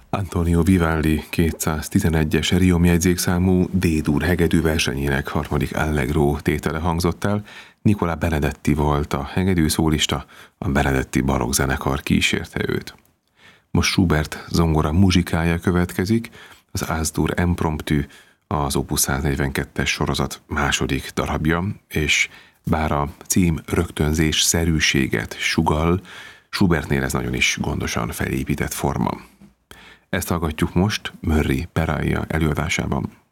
Antonio Vivaldi 211-es riomjegyzékszámú D-dur hegedű versenyének harmadik Allegro tétele hangzott el. Nicola Benedetti volt a hegedű szólista, a Benedetti barokk zenekar kísérte őt. Most Schubert zongora muzsikája következik, az As-dur Impromptu, az Opus 142-es sorozat második darabja, és bár a cím rögtönzés szerűséget sugall, Schubertnél ez nagyon is gondosan felépített forma. Ezt hallgatjuk most Murray Peraia előadásában.